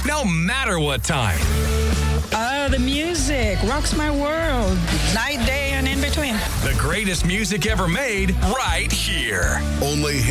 no matter what time. The music rocks my world. Night, day, and in between. The greatest music ever made right here. Only